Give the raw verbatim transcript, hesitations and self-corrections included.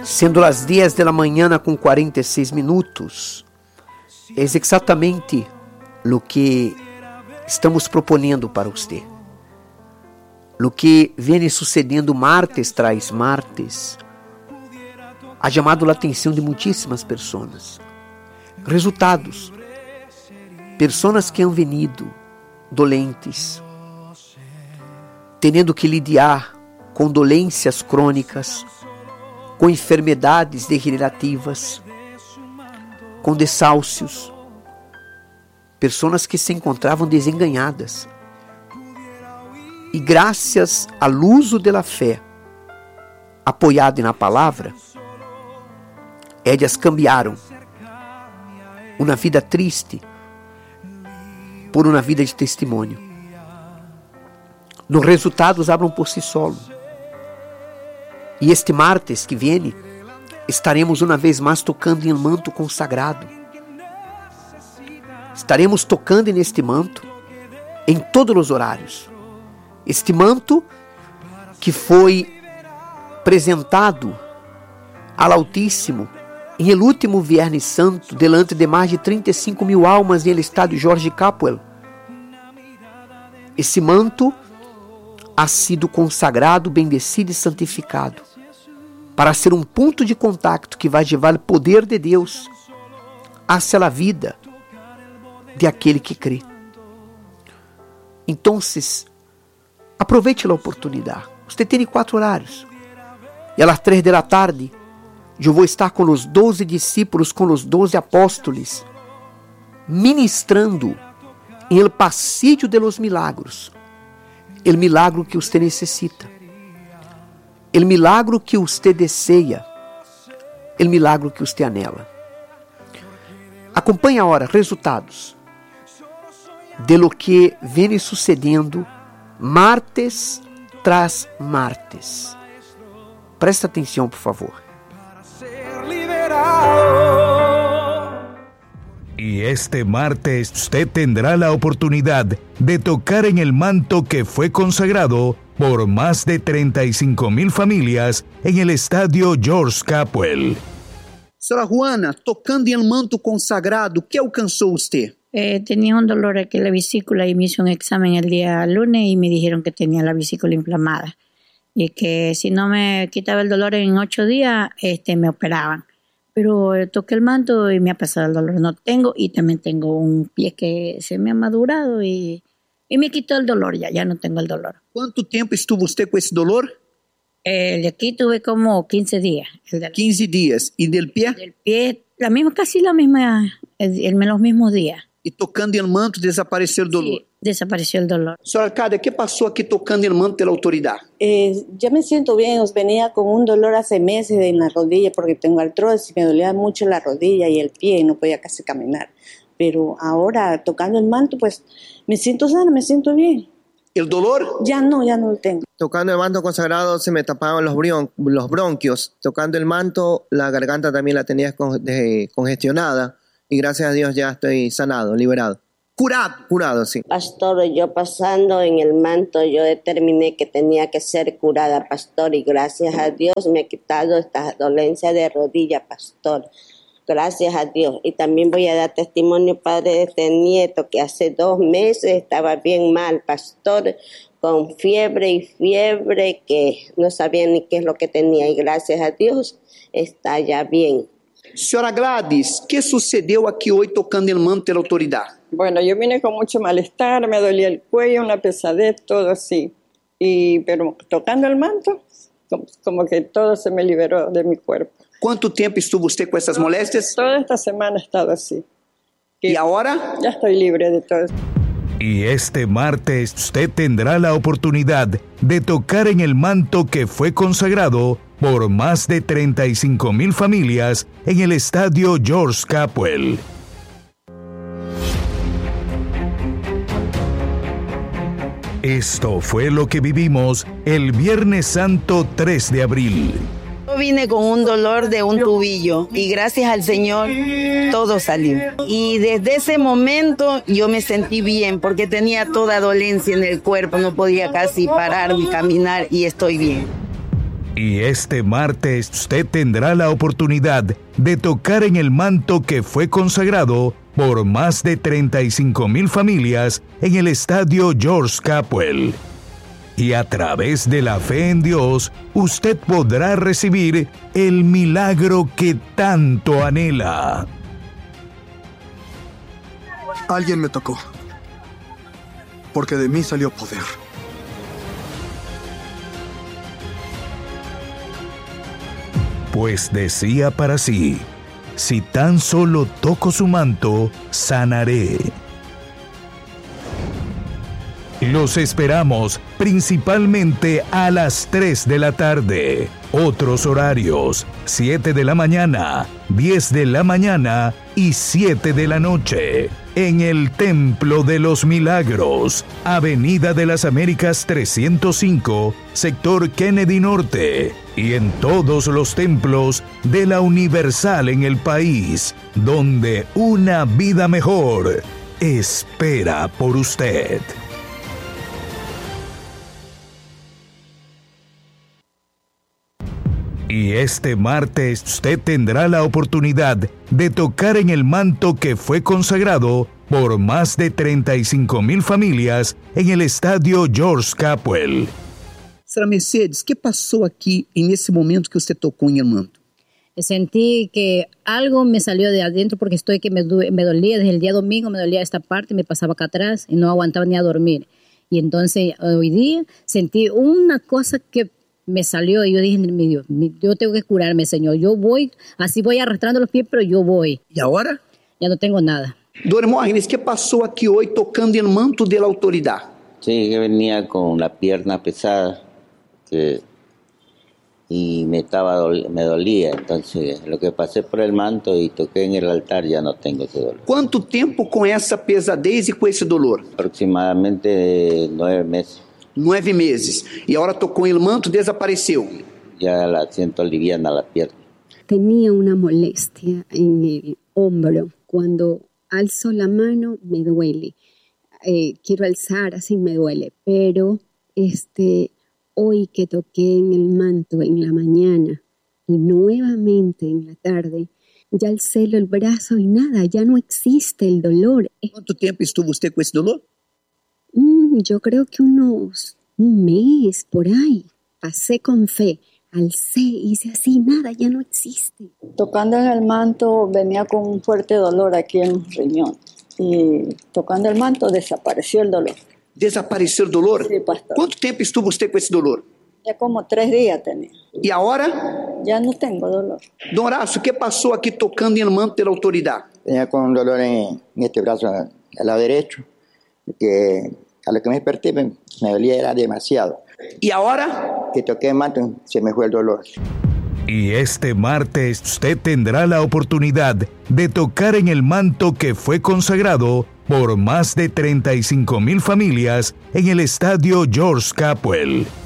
Sendo las diez de la mañana com quarenta e seis minutos, é exatamente o que estamos proponendo para você. O que vem sucedendo martes tras martes ha chamado a atenção de muitíssimas pessoas. Resultados: pessoas que han venido dolentes, tendo que lidiar com dolências crônicas, com enfermidades degenerativas, com desáucios, pessoas que se encontravam desenganhadas. E graças ao uso da fé, apoiado na palavra, elas cambiaram uma vida triste por uma vida de testemunho. Os resultados abram por si solo. E este martes que vem, estaremos uma vez mais tocando em manto consagrado. Estaremos tocando neste manto em todos os horários. Este manto que foi apresentado ao Altíssimo em el último Viernes Santo, delante de mais de trinta e cinco mil almas no estádio Jorge Capwell. Esse manto ha sido consagrado, bendecido e santificado para ser um ponto de contato que vai levar o poder de Deus hacia a vida de aquele que crê. Então, aproveite a oportunidade. Você tem quatro horários. E às três da tarde, eu vou estar com os doze discípulos, com os doze apóstolos, ministrando em el pasillo de los milagros. El milagro que você necessita. El milagro que você deseja. El milagro que você anela. Acompanhe agora resultados de lo que vem sucedendo martes tras martes. Presta atenção, por favor. Y este martes usted tendrá la oportunidad de tocar en el manto que fue consagrado por más de treinta y cinco mil familias en el estadio George Capwell. Senhora Juana, tocando en el manto consagrado, ¿qué alcanzó usted? Eh, tenía un dolor aquí en la vesícula y me hice un examen el día lunes y me dijeron que tenía la vesícula inflamada y que si no me quitaba el dolor en ocho días, este, me operaban. Pero eh, toqué el manto y me ha pasado el dolor. No tengo, y también tengo un pie que se me ha madurado y, y me quitó el dolor ya, ya no tengo el dolor. ¿Cuánto tiempo estuvo usted con ese dolor? El de aquí tuve como quince días. El del, quince días. ¿Y del pie? Del pie, la misma, casi la misma, el, el, los mismos días. Y tocando el manto desapareció el dolor. Sí, desapareció el dolor. Señora alcalde, ¿qué pasó aquí tocando el manto de la autoridad? Eh, ya me siento bien, os venía con un dolor hace meses en la rodilla porque tengo artrosis y me dolía mucho la rodilla y el pie y no podía casi caminar. Pero ahora tocando el manto pues me siento sana, me siento bien. ¿El dolor? Ya no, ya no lo tengo. Tocando el manto consagrado se me tapaban los, brion, los bronquios. Tocando el manto la garganta también la tenía congestionada. Y gracias a Dios ya estoy sanado, liberado. Curado. Curado, sí. Pastor, yo pasando en el manto, yo determiné que tenía que ser curada, pastor. Y gracias a Dios me ha quitado esta dolencia de rodilla, pastor. Gracias a Dios. Y también voy a dar testimonio, padre, de este nieto que hace dos meses estaba bien mal, pastor, con fiebre y fiebre que no sabía ni qué es lo que tenía. Y gracias a Dios está ya bien. Senhora Gladys, ¿qué sucedió aquí hoy tocando el manto de la autoridad? Bueno, yo vine con mucho malestar, me dolía el cuello, una pesadez, todo así. Y, pero tocando el manto, como, como que todo se me liberó de mi cuerpo. ¿Cuánto tiempo estuvo usted con estas molestias? Toda esta semana he estado así. ¿Y ahora? Ya estoy libre de todo esto. Y este martes usted tendrá la oportunidad de tocar en el manto que fue consagrado por más de treinta y cinco mil familias en el estadio George Capwell. Esto fue lo que vivimos el Viernes Santo tres de abril. Yo vine con un dolor de un tubillo y gracias al Señor todo salió. Y desde ese momento yo me sentí bien porque tenía toda dolencia en el cuerpo, no podía casi parar ni caminar y estoy bien. Y este martes usted tendrá la oportunidad de tocar en el manto que fue consagrado por más de treinta y cinco mil familias en el estadio George Capwell. Y a través de la fe en Dios, usted podrá recibir el milagro que tanto anhela. Alguien me tocó, porque de mí salió poder. Pues decía para sí, si tan solo toco su manto, sanaré. Los esperamos principalmente a las tres de la tarde. Otros horarios, siete de la mañana, diez de la mañana y siete de la noche. En el Templo de los Milagros, Avenida de las Américas trescientos cinco, sector Kennedy Norte. Y en todos los templos de la Universal en el país, donde una vida mejor espera por usted. Y este martes usted tendrá la oportunidad de tocar en el manto que fue consagrado por más de treinta y cinco mil familias en el estadio George Capwell. Sra. Mercedes, ¿qué pasó aquí en ese momento que usted tocó en el manto? Sentí que algo me salió de adentro porque estoy que me, du- me dolía desde el día domingo, me dolía esta parte, me pasaba acá atrás y no aguantaba ni a dormir. Y entonces hoy día sentí una cosa que me salió y yo dije, mi Dios, mi- yo tengo que curarme, Señor. Yo voy, así voy arrastrando los pies, pero yo voy. ¿Y ahora? Ya no tengo nada. Dora Hermógenes, ¿qué pasó aquí hoy tocando el manto de la autoridad? Sí, que venía con la pierna pesada que, y me, estaba dol- me dolía. Entonces, lo que pasé por el manto y toqué en el altar, ya no tengo ese dolor. ¿Cuánto tiempo con esa pesadez y con ese dolor? Aproximadamente nueve meses. Nueve meses. Y ahora tocó en el manto, desapareció. Ya la siento liviana la pierna. Tenía una molestia en el hombro. Cuando alzo la mano me duele. Eh, quiero alzar, así me duele. Pero este, hoy que toqué en el manto en la mañana y nuevamente en la tarde, ya alcé el brazo y nada, ya no existe el dolor. ¿Cuánto tiempo estuvo usted con ese dolor? Mm, yo creo que unos un mes por ahí. Pasé con fe, alcé, hice así, nada, ya no existe. Tocando en el manto venía con un fuerte dolor aquí en el riñón. Y tocando el manto desapareció el dolor. ¿Desapareció el dolor? Sí, pastor. ¿Cuánto tiempo estuvo usted con esse dolor? Ya como tres días tenía. ¿Y ahora? Ya no tengo dolor. Don Horacio, ¿qué pasó aquí tocando en el manto de la autoridad? Tenía con un dolor en, en este brazo al lado derecho, que a lo que me desperté me, me dolía era demasiado. ¿Y ahora? Que toqué el manto, se me fue el dolor. Y este martes usted tendrá la oportunidad de tocar en el manto que fue consagrado por más de treinta y cinco mil familias en el estadio George Capwell.